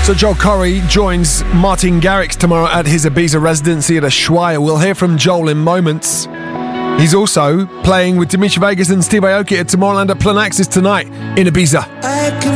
So Joel Corry joins Martin Garrix tomorrow at his Ibiza residency at Ushuaia. We'll hear from Joel in moments. He's also playing with Dimitri Vegas and Steve Aoki at Tomorrowland at Planaxis tonight in Ibiza.